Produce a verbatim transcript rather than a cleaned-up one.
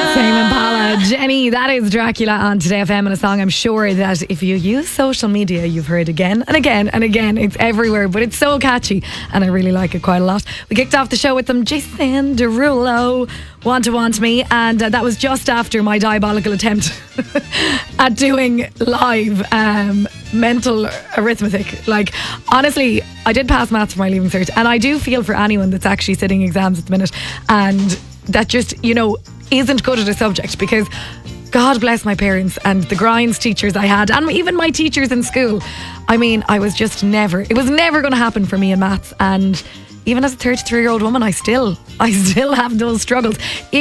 Tame Impala, Jenny, that is Dracula on Today F M, and a song I'm sure that if you use social media you've heard again and again and again. It's everywhere, but it's so catchy and I really like it quite a lot. We kicked off the show with them, Jason Derulo, Want to Want Me, and uh, that was just after my diabolical attempt at doing live um, mental arithmetic. Like, honestly, I did pass maths for my leaving cert, and I do feel for anyone that's actually sitting exams at the minute and that just, you know, isn't good at a subject, because God bless my parents and the grinds teachers I had, and even my teachers in school. I mean, I was just never, it was never going to happen for me in maths, and even as a thirty-three year old woman, I still, I still have those struggles.